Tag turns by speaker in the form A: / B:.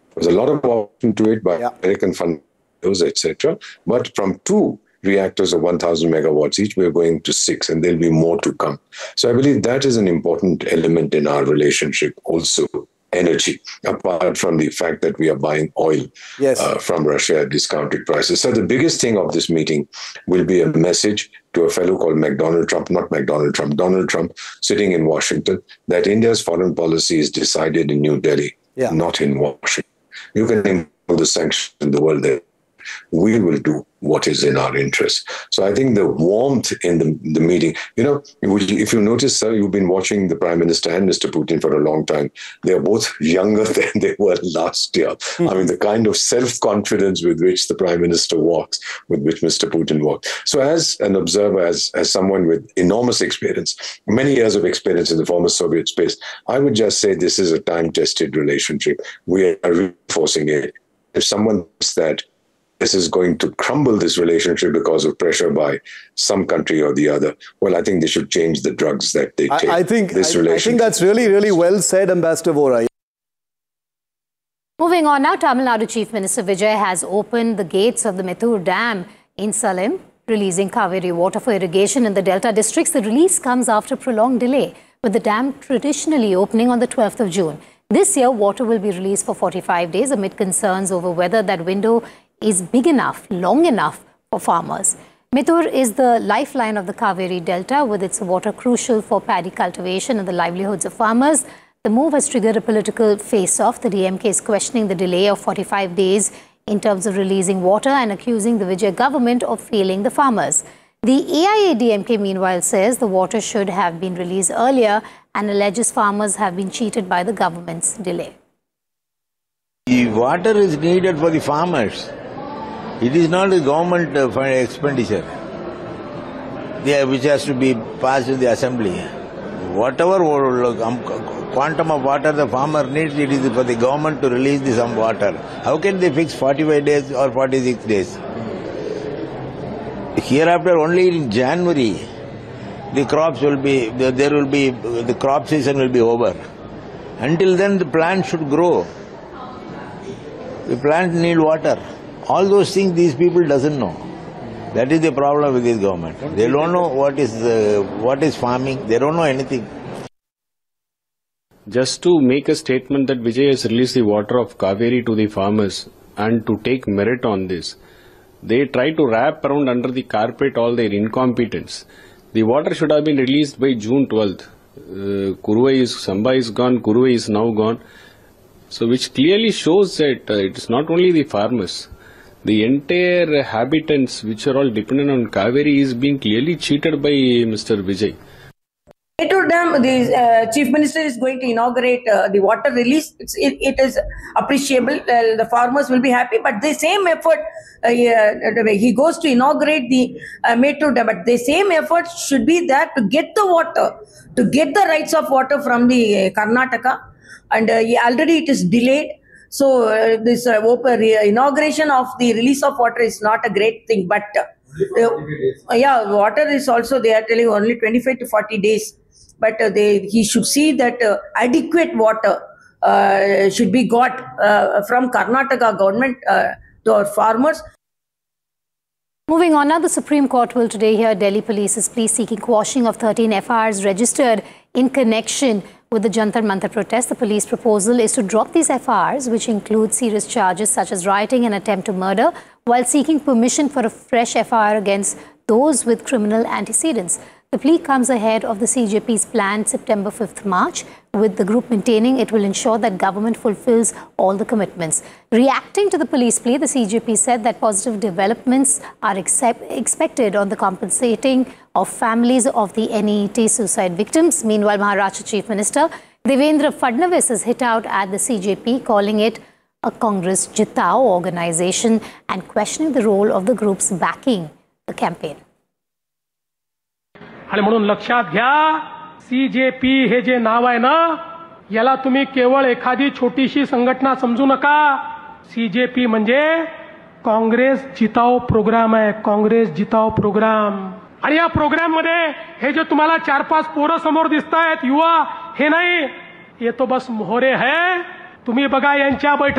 A: There was a lot of option to it by American funders, etc. But from 2 reactors of 1,000 megawatts each, we're going to 6, and there'll be more to come. So I believe that is an important element in our relationship also. Energy, apart from the fact that we are buying oil from Russia at discounted prices. So the biggest thing of this meeting will be a message to a fellow called Donald Trump, sitting in Washington, that India's foreign policy is decided in New Delhi, not in Washington. You can impose the sanctions in the world there. We will do what is in our interest. So I think the warmth in the meeting, if you notice, sir, you've been watching the Prime Minister and Mr. Putin for a long time. They are both younger than they were last year. I mean, the kind of self-confidence with which the Prime Minister walks, with which Mr. Putin walks. So as an observer, as someone with enormous experience, many years of experience in the former Soviet space, I would just say this is a time-tested relationship. We are reinforcing it. If someone thinks that this is going to crumble, this relationship, because of pressure by some country or the other, well, I think they should change the drugs that they take.
B: I think that's really, really well said, Ambassador Vora.
C: Moving on now, Tamil Nadu Chief Minister Vijay has opened the gates of the Methur Dam in Salem, releasing Kaveri water for irrigation in the Delta districts. The release comes after prolonged delay, with the dam traditionally opening on the 12th of June. This year, water will be released for 45 days amid concerns over whether that window is big enough, long enough for farmers. Methur is the lifeline of the Kaveri Delta, with its water crucial for paddy cultivation and the livelihoods of farmers. The move has triggered a political face-off. The DMK is questioning the delay of 45 days in terms of releasing water and accusing the Vijay government of failing the farmers. The AIADMK, meanwhile, says the water should have been released earlier and alleges farmers have been cheated by the government's delay.
D: The water is needed for the farmers. It is not the government expenditure which has to be passed in the assembly. Whatever quantum of water the farmer needs, it is for the government to release some water. How can they fix 45 days or 46 days? Hereafter, only in January, the crops will be, the crop season will be over. Until then, the plant should grow. The plant need water. All those things these people doesn't know. That is the problem with this government. They don't know what is farming. They don't know anything.
E: Just to make a statement that Vijay has released the water of Kaveri to the farmers and to take merit on this, they try to wrap around under the carpet all their incompetence. The water should have been released by June 12th. Samba is gone, Kuruvai is now gone. So which clearly shows that it is not only the farmers. The entire habitants which are all dependent on Kaveri is being clearly cheated by Mr. Vijay.
F: Methur Dam, the Chief Minister is going to inaugurate the water release. It is appreciable. The farmers will be happy. But the same effort, he goes to inaugurate the Methur Dam. But the same effort should be there to get the water, to get the rights of water from the Karnataka. And already it is delayed. So this inauguration of the release of water is not a great thing. But water is also, they are telling only 25 to 40 days. But he should see that adequate water should be got from Karnataka government to our farmers.
C: Moving on now, the Supreme Court will today hear Delhi Police's plea seeking quashing of 13 FIRs registered in connection with the Jantar Mantar protest. The police proposal is to drop these FIRs, which include serious charges such as rioting and attempt to murder, while seeking permission for a fresh FIR against those with criminal antecedents. The plea comes ahead of the CJP's planned September 5th march, with the group maintaining it will ensure that government fulfills all the commitments. Reacting to the police plea, the CJP said that positive developments are expected on the compensating of families of the NET suicide victims. Meanwhile, Maharashtra Chief Minister Devendra Fadnavis has hit out at the CJP, calling it a Congress Jitao organization and questioning the role of the groups backing the campaign.
G: आणि म्हणून लक्षात घ्या, CJP हे जे नाव आहे ना, याला तुम्ही केवळ एखादी छोटीशी संघटना समजू नका. सीजेपी म्हणजे काँग्रेस जिताओ प्रोग्राम आहे, काँग्रेस जिताओ प्रोग्राम. आणि या प्रोग्राम मध्ये हे जे तुम्हाला 4-5 पोरं समोर दिसतायत युवा, हे नाही, ये तो बस मोहरे है. तुम्ही बघा यांच्या